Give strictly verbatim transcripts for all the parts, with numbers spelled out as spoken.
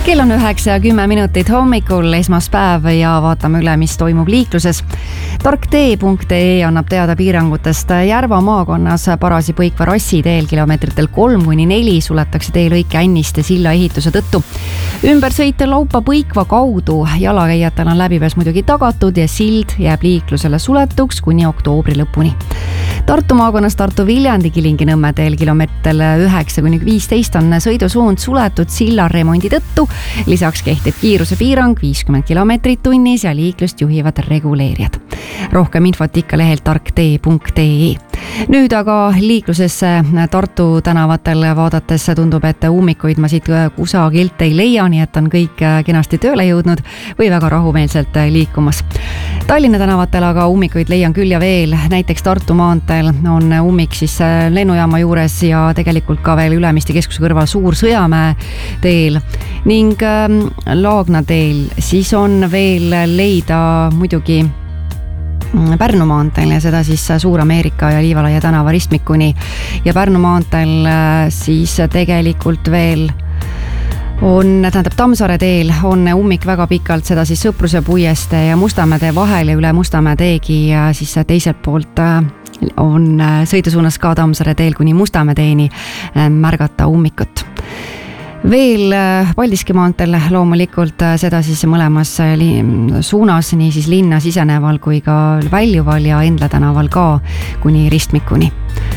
Kell on üheksa ja kümme minutit hommikul, esmaspäev ja vaatame üle, mis toimub liikluses. tarktee punkt ee annab teada piirangutest. Järva maakonnas Parasi Põikva Rassi teel kilomeetritel kolm kuni neli suletakse teelõike Änniste silla ehituse tõttu. Ümbersõite Laupa Põikva kaudu jalakäijatel on läbipääs muidugi tagatud ja sild jääb liiklusele suletuks kuni oktoobri lõpuni. Tartu maakonnas Tartu Viljandi Kilingi-Nõmme teel kilomeetritel üheksa kuni viisteist on sõidusuund suletud silla remondi tõttu. Lisaks kehtib kiirusepiirang viiskümmend kilomeetrit tunnis ja liiklust juhivad reguleerijad. Rohkem infot ikka lehelt tarktee punkt ee. Nüüd aga liiklusesse Tartu tänavatel vaadates tundub, et ummikuid ma siit kusagilt ei leia, nii et on kõik kenasti tööle jõudnud või väga rahumeelselt liikumas. Tallinna tänavatel aga ummikuid leian küll ja veel. Näiteks Tartu maanteel on ummik siis lennujaama juures ja tegelikult ka veel Ülemiste keskuse kõrval Suur Sõjamäe teel ning Laagna teel siis on veel leida muidugi Pärnu maanteel ja seda siis Suur-Ameerika ja Liivalaia tänava ristmikuni ja Pärnu maanteel siis tegelikult veel on, tähendab Tammsaare teel on ummik väga pikalt, seda siis Sõpruse puiestee ja Mustamäe tee vahel ja üle Mustamäe teegi ja siis teiselt poolt on sõidusuunas ka Tammsaare teel kuni Mustamäe teeni märgata ummikut. Veel Paldiski maanteel loomulikult seda siis mõlemas suunas, nii siis linna siseneval kui ka väljuval ja Endla tänaval ka kuni ristmikuni.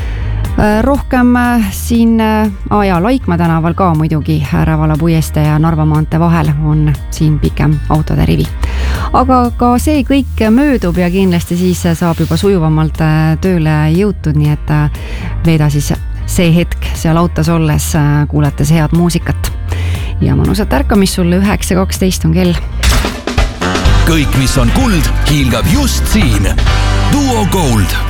Rohkem siin ah ja, Laikmaa tänaval ka muidugi Rävala puiestee ja Narva maantee vahel on siin pikem autode rivi. Aga ka see kõik möödub ja kindlasti siis saab juba sujuvamalt tööle jõutud, nii et veeda siis see hetk seal autos olles kuulates head muusikat. Ja mõnusat ärkamist sulle, üheksa kaksteist on kell. Kõik, mis on kuld, hiilgab just siin. Duo Gold.